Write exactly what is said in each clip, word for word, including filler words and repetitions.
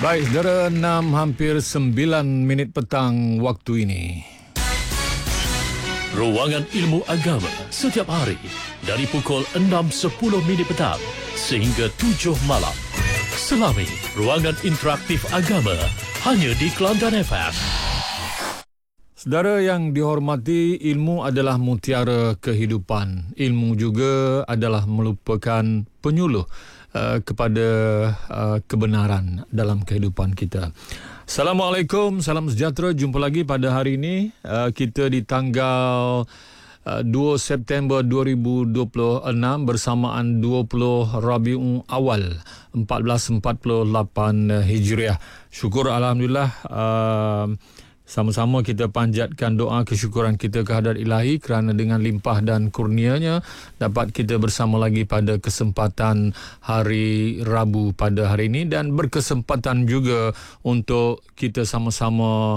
Baik, saudara, enam hampir sembilan minit petang waktu ini. Ruangan Ilmu Agama setiap hari dari pukul enam sepuluh minit petang sehingga tujuh malam. Selami Ruangan Interaktif Agama hanya di Kelantan F M. Saudara yang dihormati, ilmu adalah mutiara kehidupan. Ilmu juga adalah merupakan penyuluh uh, kepada uh, kebenaran dalam kehidupan kita. Assalamualaikum, salam sejahtera. Jumpa lagi pada hari ini. Uh, kita di tanggal uh, dua September dua ribu dua puluh enam bersamaan dua puluh Rabiul Awal empat belas empat puluh lapan Hijriah. Syukur Alhamdulillah, uh, sama-sama kita panjatkan doa kesyukuran kita kehadrat Ilahi kerana dengan limpah dan kurnianya dapat kita bersama lagi pada kesempatan hari Rabu pada hari ini, dan berkesempatan juga untuk kita sama-sama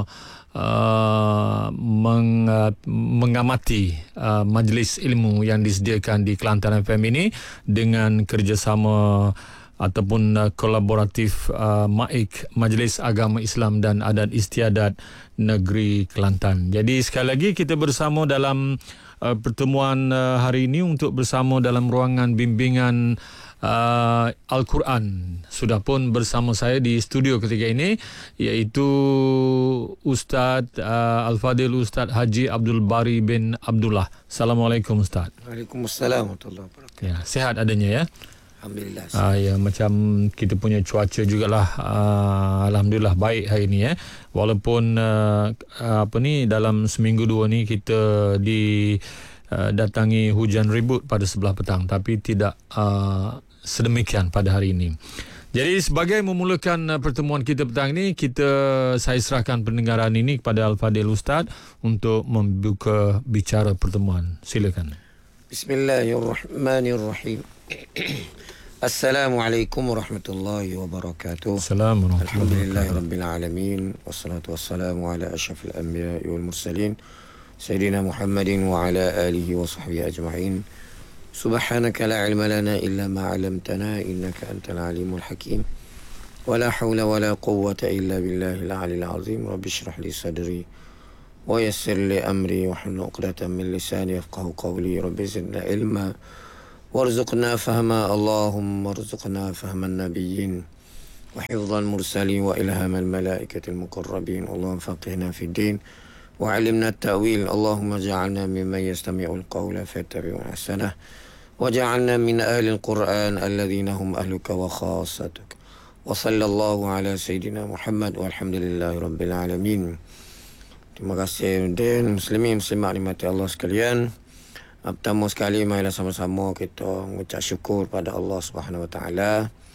uh, meng, uh, mengamati uh, majlis ilmu yang disediakan di Kelantan F M ini dengan kerjasama ataupun uh, kolaboratif uh, M A I K, Majlis Agama Islam dan Adat Istiadat Negeri Kelantan. Jadi sekali lagi kita bersama dalam uh, pertemuan uh, hari ini untuk bersama dalam ruangan bimbingan uh, Al-Quran. Sudah pun bersama saya di studio ketika ini iaitu Ustaz uh, Al-Fadil Ustaz Haji Abdul Bari bin Abdullah. Assalamualaikum Ustaz. Waalaikumsalam warahmatullahi wabarakatuh. Ya, sihat adanya ya. Alhamdulillah. Ah, ya, macam kita punya cuaca jugalah, ah, alhamdulillah baik hari ni, eh. Walaupun uh, apa ni dalam seminggu dua ni kita di uh, datangi hujan ribut pada sebelah petang, tapi tidak uh, sedemikian pada hari ini. Jadi sebagai memulakan uh, pertemuan kita petang ini, kita saya serahkan pendengaran ini kepada Al-Fadil Ustaz untuk membuka bicara pertemuan. Silakan. Bismillahirrahmanirrahim. Assalamualaikum warahmatullahi wabarakatuh. Assalamualaikum. Alhamdulillahirabbil alamin wassalatu wassalamu ala asyrafil anbiya'i wal mursalin sayyidina Muhammadin wa ala alihi wa sahbihi ajma'in. Subhanaka la ilma lana illa ma 'allamtana innaka antal alimul hakim. Wa la hawla wa la quwwata illa billahil 'aliyyil 'azim. Rabbi shrah li sadri wa yassir li amri wa hlul 'uqdatam min lisani yafqahu qawli. Rabbi zidna ilma warzuqna fahma. Allahumma warzuqna fahman nabiyyin wa hifdhal mursalin wa ilhamal malaikatil muqarrabin. Allahumma faqihna fid din wa 'allimna at-ta'wil. Allahumma ja'alna mimman yastami'ul qawla fayattabi'una ahsanah wa ja'alna min ahli al-Qur'an alladhina hum ahluka wa khassatuk. Wa sallallahu ala sayyidina Muhammad walhamdulillahi rabbil alamin. Terima kasih dan muslimin muslimat dimati Allah sekalian. Pertama sekali, marilah sama-sama kita mengucap syukur pada Allah Subhanahu Wa Taala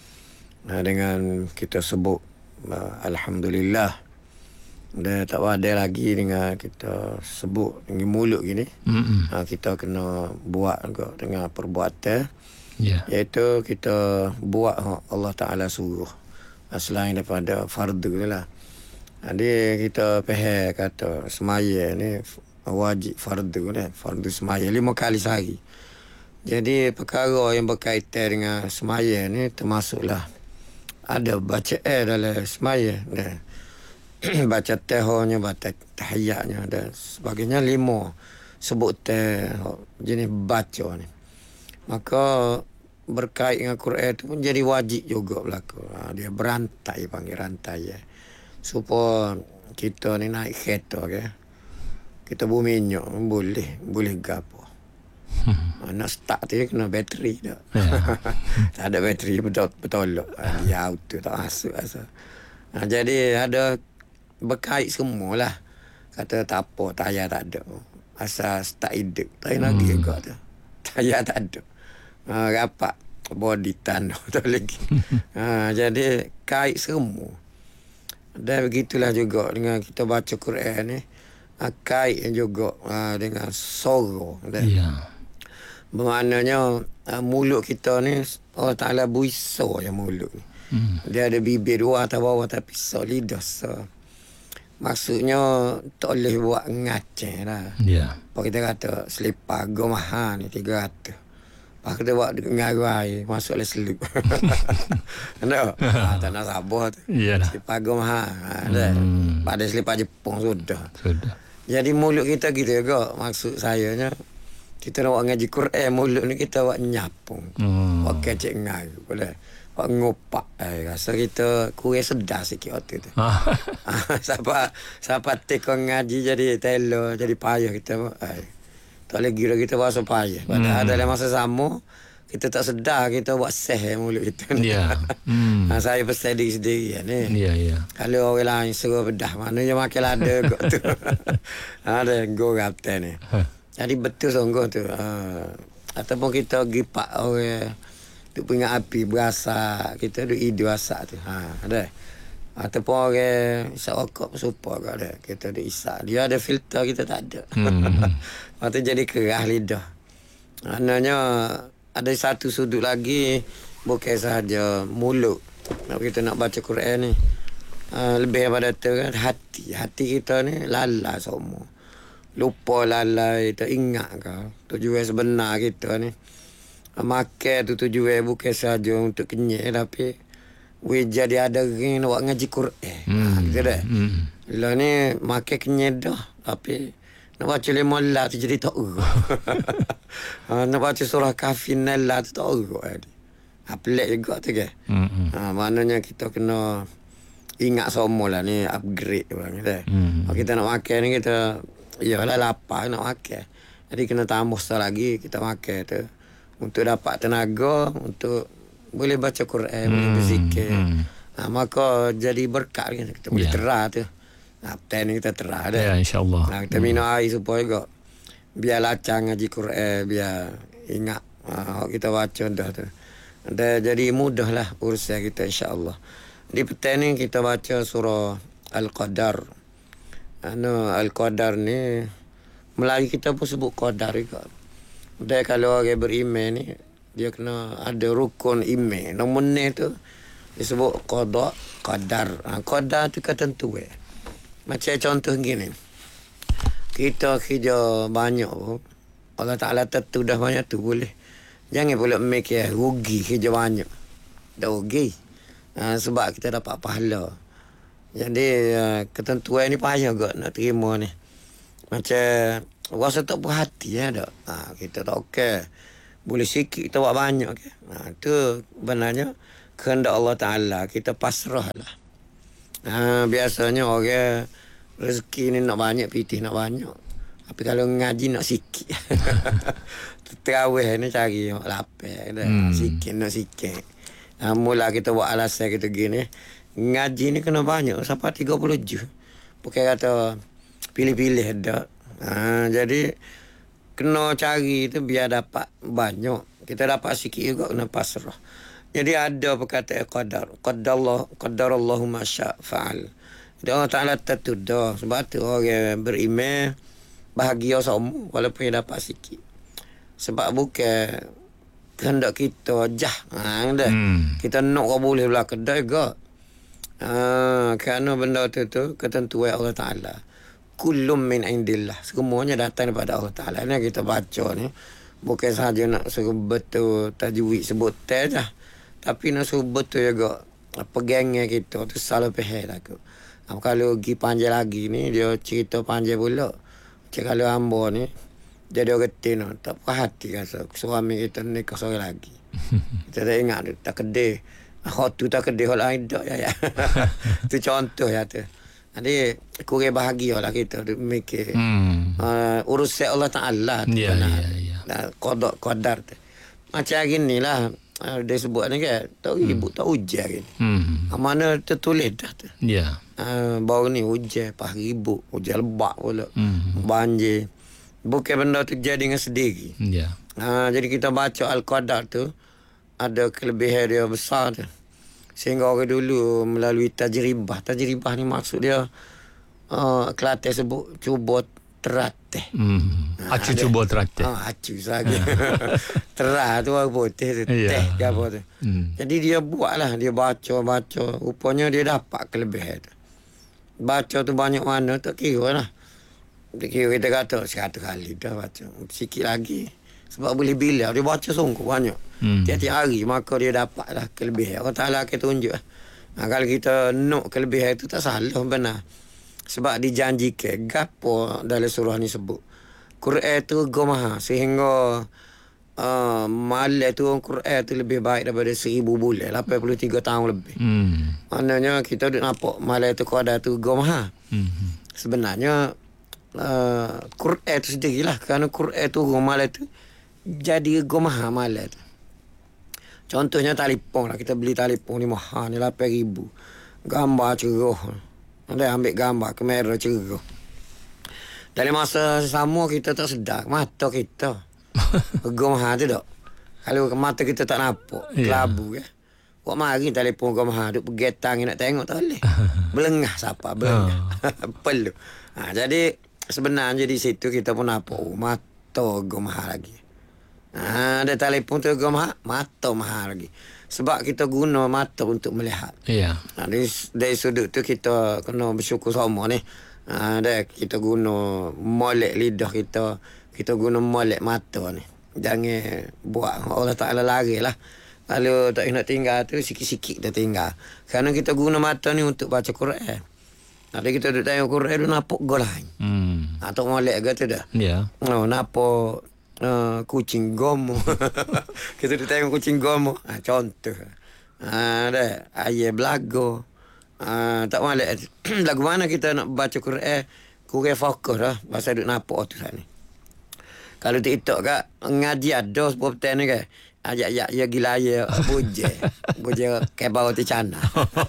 dengan kita sebut alhamdulillah. Dan tak ada lagi dengan kita sebut dengan mulut gini. Mm-hmm. Kita kena buat juga dengan perbuatan. Yeah. Iaitu kita buat Allah Taala suruh selain daripada fardu lah. Jadi kita faham kata semaya ni wajib fardu dah, fardu semaya lima kali sehari. Jadi perkara yang berkaitan dengan semaya ni termasuklah ada bacaan dalam semaya dah. Baca tahanya, baca tahiyatnya dan sebagainya, lima sebut teh jenis baca ni. Maka berkait dengan Quran tu pun jadi wajib juga berlaku. Ha, dia berantai, panggil rantai ya. Supaya kita ni naik kereta ke, kita bawa minyak boleh boleh gapo. Hmm. Nak start tu kena bateri dah. Yeah. Tak ada bateri betul betul. Dia auto tak masuk asal. Ha, jadi ada berkait semualah. Kata tak apa, tayar tak ada. Asal start hidup. Tak hmm. lagi juga tu. Tayar tak ada. Ha, rapat body tan tu lagi. Ha, jadi kait semua. Dan begitulah juga dengan kita baca Quran ni. Kait juga uh, dengan suara. Ya. Bermaknanya uh, mulut kita ni Allah Ta'ala buisa yang mulut ni. Hmm. Dia ada bibir dua atas bawah tapi so lidah so. Maksudnya tak boleh buat ngaceh lah. Ya. Apa kita kata selipar gomahan ni tiga ratus. Lepas kita buat ngaru air, masuk le seluk. Ada? ha, tak nak sabar tu. Iyalah. Selipar agama ha. Ada. Hmm. Pada selipar Jepun sudah. Sudah. Jadi mulut kita gitu juga. Maksud saya nya, kita nak buat ngaji Quran, mulut ni kita buat nyapung. Hmm. Buat kecek ngaru. Boleh. Buat ngopak. Eh, rasa kita kurang sedar sikit waktu tu. Ah. Siapa siapa tekong ngaji jadi telo, jadi payah kita. Eh. Tak boleh kira kita bahasa payah. Padahal hmm. dalam masa sama, kita tak sedar kita buat seh mulut kita ni. Ya. Hmm. Ha, saya pesan diri sendiri ya, ni. Ya, ya. Kalau orang lain suruh bedah, maknanya makin lada kot tu. Ada go kapten ni. Jadi betul sungguh tu. Ha. Ataupun kita gipak orang tu punya api berasa, kita duk hidup asak tu. Ha, ada. Ataupun orang isap rokok super kat dia. Kita ada isap. Dia ada filter, kita tak ada. Hmm. Lepas tu jadi kerah lidah. Maknanya ada satu sudut lagi, bukan sahaja mulut. Kalau kita nak baca Quran ni, uh, lebih daripada tu kan, hati. Hati kita ni lalai semua. Lupa lalai, tak ingat kau. Tujuan sebenar kita ni. Makan tu tujuan bukan sahaja untuk kenyek, tapi we jadi ada orang nak buat ngaji Quran. Hmm. Ha, gitu dah. Hmm. Lah ni makan kenyek dah, tapi nak baca lima lah tu jadi tak urut. Ha, nak baca surah kafin lah tu tak urut. Ha, pelik juga tu ke. Hmm. Ha, maknanya kita kena ingat semua lah ni upgrade orang kita. Hmm. Ha, kita nak makan ni kita, yalah lapar nak makan. Jadi kena tambah sekali lagi kita makan tu. Untuk dapat tenaga, untuk boleh baca Quran, hmm. boleh berzikir. Hmm. Ha, maka jadi berkat kan. Kita boleh yeah. terah tu. Ha, petang ni kita terah dah. Ya, insyaAllah. Ha, kita hmm. minum air supaya juga. Biar lacang ngaji Quran, biar ingat ha, kita baca dah tu. Dan jadi mudahlah urusan kita insyaAllah. Di petang ni kita baca surah Al-Qadar. Ano, Al-Qadar ni, Melayu kita pun sebut Qadar juga. Dan kalau orang beriman ni, dia kena ada rukun iman. Nombor ni tu disebut qada, qadar. Ha, qadar tu ketentuan. Macam contoh gini. Kita kerja banyak pun, Allah Ta'ala tentu dah banyak tu boleh. Jangan pula mikir rugi kerja banyak. Dah rugi. Ha, sebab kita dapat pahala. Jadi uh, ketentuan ni payah juga nak terima ni. Macam rasa tak berhati ya dak. Ha, kita tak okey. Boleh sikit kita buat banyak ke. Ha, tu benarnya kehendak Allah Ta'ala. Kita pasrah lah. Ha, biasanya orang rezeki ni nak banyak, pitih nak banyak. Tapi kalau ngaji nak sikit. Terawih ni cari lapar. Hmm. Sikit nak sikit. Ha, mula kita buat alasan kita gini. Ngaji ni kena banyak. Sampai tiga puluh juz. Bukan kata pilih-pilih dak. Ha, jadi kena cari tu biar dapat banyak. Kita dapat sikit juga kena pasrah. Jadi ada perkataan qadar. Qadarallah, qadarallahu ma syaa fa'al. Jadi Allah Ta'ala tentu dah. Sebab tu orang beriman bahagia semua walaupun dia dapat sikit. Sebab bukan kehendak kita jah. Ha, hmm. Kita nak kau boleh belah kedai ke. Ha, kerana benda tu tu ketentuan Allah Ta'ala. Kullum min indillah. Semuanya datang daripada Allah Ta'ala. Ini kita baca ni. Bukan sahaja nak suruh betul tajwid sebut teh dah. Tapi nak suruh betul juga pegangnya kita. Tu salah pihak aku. Kalau pergi panjang lagi ni, dia cerita panjang pula. Macam kalau hamba ni, jadi orang tina. Tak puas hati rasa. Suami kita nikah seorang lagi. Kita tak ingat tu. Tak kedai. Hak tu tak kedai. Hak lain tak. Ya, ya. Itu contoh ya tu. Jadi kurang bahagia lah kita mikir hmm. uh, urusan Allah Ta'ala tu ya, kan. Ya, ya. Qada, qadar tu. Macam hari ni lah uh, dia sebut ni kan. Tak hmm. ibu tak hujan hari ni. Hmm. Mana tertulis dah tu. Ya. Uh, baru ni hujan pas ribu. Hujan lebat pula. Hmm. Banjir. Bukan benda tu jadi dengan sendiri. Ya. Uh, jadi kita baca Al-Qadar tu ada kelebihan dia besar tu. Sehingga orang dulu melalui tajribah. Tajribah ni maksud dia uh, Kelantan sebut cuba teratih. Hmm. Ha, acu cuba teratih. Ha, acu lagi. Terah tu orang putih tu. Yeah. Teh ke apa tu. Hmm. Jadi dia buat lah. Dia baca-baca. Rupanya dia dapat kelebihan tu. Baca tu banyak mana tak kira lah. Tak kira kita kata seratus kali dah baca. Sikit lagi. Sebab boleh bila dia baca sungguh banyak. Hmm. Tiap-tiap hari maka dia dapatlah kelebihan. Allah Ta'ala akan tunjuk. Ha, kalau kita nak kelebihan itu tak salah benar. Sebab dijanjikan gapo dalam surah ni sebut. Quran tu gomaha sehingga uh, malam tu Quran tu lebih baik daripada seribu bulan, lapan puluh tiga tahun lebih. Hmm. Maknanya kita duk nampak malam tu qadar tu gomaha. Hmm. Sebenarnya uh, Quran tu sendirilah, kerana Quran tu malam tu jadi gomaha malam tu. Contohnya telefon lah. Kita beli telefon ni mahal ni lapan ribu. Gambar cerah. Ada ambil gambar kamera cerah. Dalam masa sama kita tak sedar mata kita. Gomaha tu tak. Kalau mata kita tak nampak, Yeah. kelabu kan. Buat mari telefon gomaha duk pegetang nak tengok tak boleh. Belengah siapa belengah. Perlu. Ha, jadi sebenarnya di situ kita pun nampak oh, mata gomaha lagi. Ha, ada telefon tu gomaha, mata mahal lagi. Sebab kita guna mata untuk melihat. Ya. Ha, dari, dari sudut tu kita kena bersyukur sama ni. Ha, dah kita guna molek lidah kita, kita guna molek mata ni. Jangan buat Allah Ta'ala lari lah. Kalau tak nak tinggal tu sikit-sikit dah tinggal. Kerana kita guna mata ni untuk baca Quran. Ada kita duduk tengok Quran tu nampak golai. Hmm. Atau molek ke tu dah. Ya. Oh, nampak uh, kucing gomo. Kita duduk tengok kucing gomo. Ha, contoh. Ha, dah ayat belago. Uh, tak malak lagu mana kita nak baca Quran kurang fokus lah pasal duk nampak tu sana. Kalau TikTok kak ngaji ada sebab petang ni kan ajak ya ya gila ya buje buje ke bawah ti cana.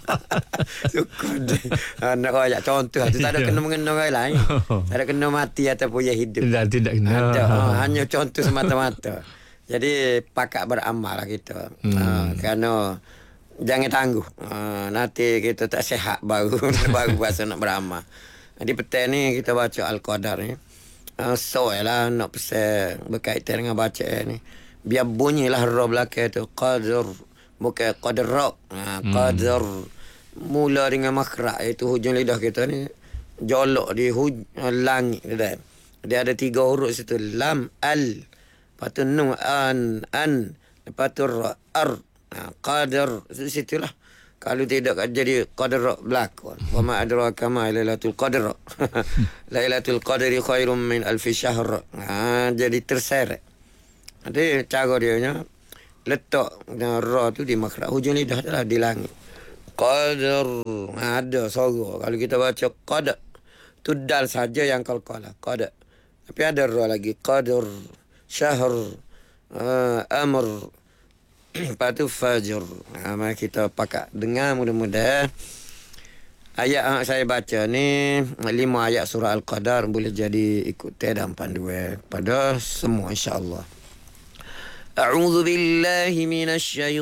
Syukur deh. Nak ajak contoh tu tak ada kena mengena orang lain. Tak ada kena mati ataupun ya hidup. Tidak tidak kena. Ada, uh, hanya contoh semata-mata. Jadi pakat beramal lah kita. Hmm. Uh, kerana jangan tangguh. Uh, nanti kita tak sihat baru baru puasa nak beramal. Jadi petang ni kita baca Al-Qadar ni. Uh, so lah nak pesan berkaitan dengan bacaan ni. Biar bunyilah roh belakang tu qadar, bukan qadar. Uh, qadar hmm. mula dengan makhraj itu hujung lidah kita ni jolok di huj, uh, langit dia. Dia ada tiga huruf situ, lam al. Lepas tu nun an an. Lepas tu ra ar. Ha, qadar situlah. Kalau tidak jadi qadar berlaku. Wa ma adraka ma lailatul qadr. Lailatul qadri khairum min alf syahr. Ha, jadi terseret. Jadi cara dia nya letak ra tu di makhraj hujung lidah adalah di langit. Qadar ada suara. Kalau kita baca qad tu dal saja yang qalqalah qad. Tapi ada ra lagi qadar syahr uh, amr. Lepas tu fajr. Ha, mari kita pakat dengar mudah-mudahan. Ayat yang saya baca ni lima ayat surah Al-Qadar boleh jadi ikuti dan panduan pada semua insya-Allah. A'udzu billahi minasy